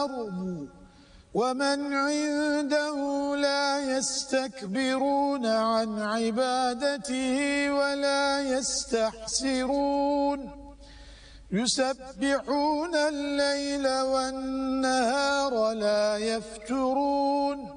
والأرض ومن عنده لا يستكبرون عن عبادته ولا يستحسرون يسبحون الليل والنهار لا يفترون